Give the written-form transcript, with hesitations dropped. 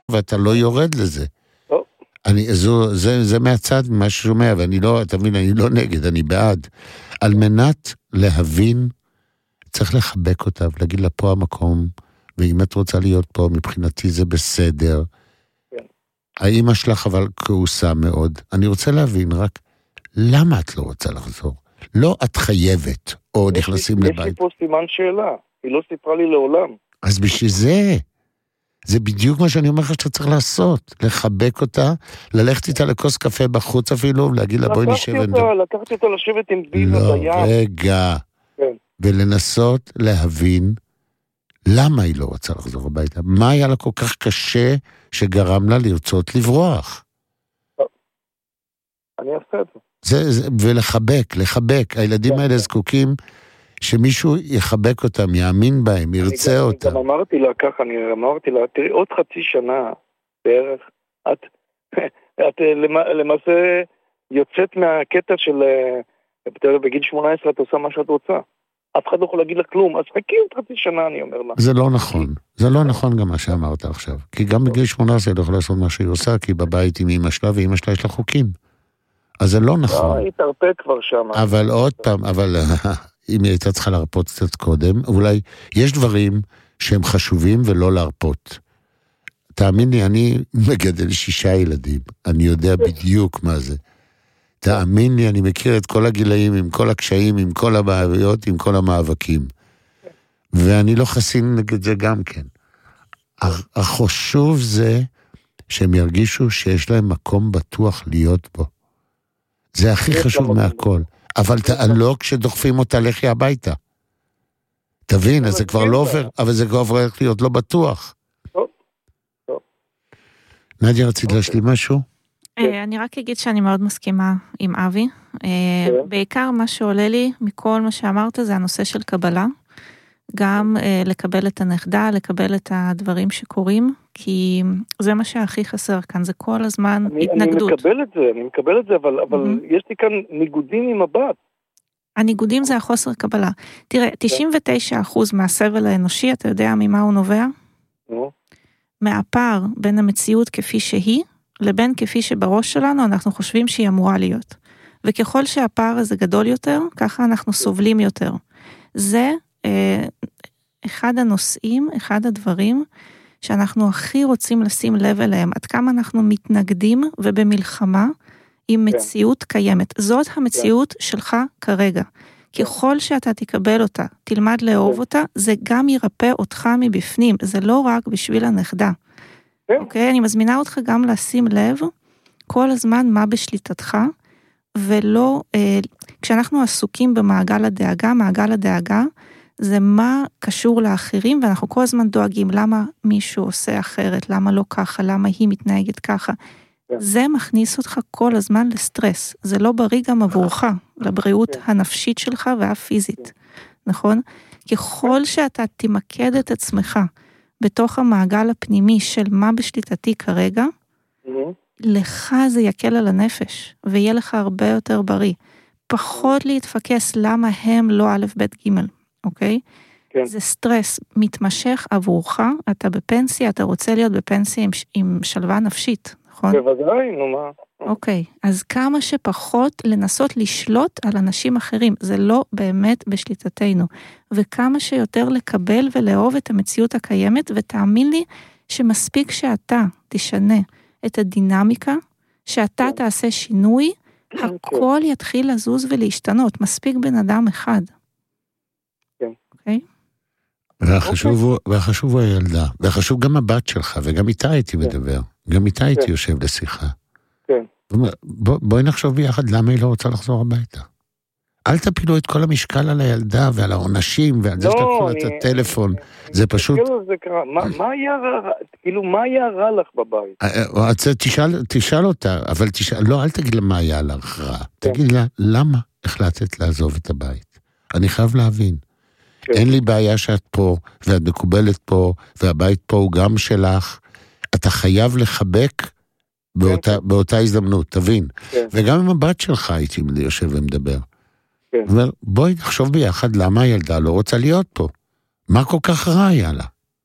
ואתה לא יורד לזה. זה מהצד, מה ששומע, ואני לא, אתה מבין, אני לא נגד, אני בעד. על מנת להבין, צריך לחבק אותה, ולהגיד לה פה המקום, ואם את רוצה להיות פה, מבחינתי זה בסדר. האמא שלך אבל כעוסה מאוד. אני רוצה להבין רק, למה את לא רוצה לחזור? לא את חייבת, או נכנסים לבית. יש לי פה סימן שאלה, היא לא סיפרה לי לעולם. אז בשביל זה בדיוק מה שאני אומר לך שאתה צריך לעשות, לחבק אותה, ללכת איתה לכוס קפה בחוץ אפילו, ולהגיד לה בואי נשב. לקחתי אותה לשבת עם ביבה בים. לא, רגע. ולנסות להבין למה היא לא רוצה לחזור הביתה. מה היה לה כל כך קשה שגרם לה לרצות לברוח? אני אעשה את זה. ולחבק. הילדים האלה זקוקים שמישהו יחבק אותם, יאמין בהם, ירצה אותם. אני גם אמרתי לה ככה, תראי, עוד חצי שנה בערך, את למעשה יוצאת מהקטע של, בגיל 18 את עושה מה שאת רוצה. אף אחד לא יכול להגיד לה כלום, אז חכי עוד חצי שנה, אני אומר לה. זה לא נכון. זה לא נכון גם מה שאמרת עכשיו. כי גם בגיל 18 היא לא יכולה לעשות מה שהיא עושה, כי בבית עם אמא שלה, ואמא שלה יש לה חוקים. אז זה לא נכון. היא תרפה כבר שם. אבל עוד פעם, אם היא הייתה צריכה להרפות קצת קודם, אולי יש דברים שהם חשובים ולא להרפות. תאמין לי, אני מגדל 6 ילדים. אני יודע בדיוק מה זה. תאמין לי, אני מכיר את כל הגילאים, עם כל הקשיים, עם כל הבעיות, עם כל המאבקים. ואני לא חסין נגד זה גם כן. החשוב זה שהם ירגישו שיש להם מקום בטוח להיות בו. זה הכי חשוב מהכל. אבל לא כשדוחפים אותה לכי הביתה. תבין, אז זה כבר לא עובר, אבל זה כבר עובר להיות לא בטוח. נדיה, רצית להשלים משהו? אני רק אגיד שאני מאוד מסכימה עם אבי. בעיקר מה שעולה לי מכל מה שאמרת זה הנושא של קבלה. גם לקבל את הנכדה, לקבל את הדברים שקורים, כי זה מה שהכי חסר כאן, זה כל הזמן התנגדות. אני מקבל את זה, אבל יש לי כאן ניגודים עם הבת. הניגודים זה החוסר קבלה. תראה, 99% מהסבל האנושי, אתה יודע ממה הוא נובע? מהפער בין המציאות כפי שהיא, לבין כפי שבראש שלנו אנחנו חושבים שהיא אמורה להיות. וככל שהפער הזה גדול יותר, ככה אנחנו סובלים יותר. זה אחד הנושאים, אחד הדברים שאנחנו הכי רוצים לשים לב אליהם, עד כמה אנחנו מתנגדים ובמלחמה עם מציאות קיימת. זאת המציאות שלך כרגע. ככל שאתה תקבל אותה, תלמד לאהוב אותה, זה גם ירפא אותך מבפנים, זה לא רק בשביל הנכדה. אוקיי? אני מזמינה אותך גם לשים לב כל הזמן מה בשליטתך, ולא, כשאנחנו עסוקים במעגל הדאגה, מעגל הדאגה, זה מה קשור לאחרים, ואנחנו כל הזמן דואגים למה מישהו עושה אחרת, למה לא ככה, למה היא מתנהגת ככה. זה מכניס אותך כל הזמן לסטרס. זה לא בריא גם עבורך, לבריאות הנפשית שלך והפיזית. נכון? ככל שאתה תמקד את עצמך בתוך המעגל הפנימי של מה בשליטתי כרגע, לך זה יקל על הנפש, ויהיה לך הרבה יותר בריא. פחות להתפקס למה הם לא א' ב' ג', אוקיי? זה סטרס מתמשך עבורך, אתה בפנסיה, אתה רוצה להיות בפנסיה עם שלווה נפשית, נכון? בוודאי, נו מה. אוקיי, אז כמה שפחות לנסות לשלוט על אנשים אחרים, זה לא באמת בשליטתנו, וכמה שיותר לקבל ולאהוב את המציאות הקיימת, ותאמין לי שמספיק שאתה תשנה את הדינמיקה, שאתה תעשה שינוי, הכל יתחיל לזוז ולהשתנות, מספיק בן אדם אחד. אוקיי? והחשוב הוא הילדה, והחשוב גם הבת שלך, וגם איתה הייתי מדבר, גם איתה הייתי יושב לשיחה. כן. בואי נחשוב ביחד למה היא לא רוצה לחזור הביתה. אל תפילו את כל המשקל על הילדה ועל העונשים ועל זה שתקחו את הטלפון. זה פשוט... מה היה רע לך בבית? תשאל אותה, אבל לא, אל תגיד לה מה היה לך רע. תגיד לה, למה החלטת לעזוב את הבית? אני חייב להבין. אין לי בעיה שאת פה, ואת מקובלת פה, והבית פה הוא גם שלך. אתה חייב לחבק באותה הזדמנות, תבין. וגם עם הבת שלך הייתי יושב ומדבר. בואי נחשוב ביחד למה הילדה לא רוצה להיות פה. מה כל כך רע היה לה?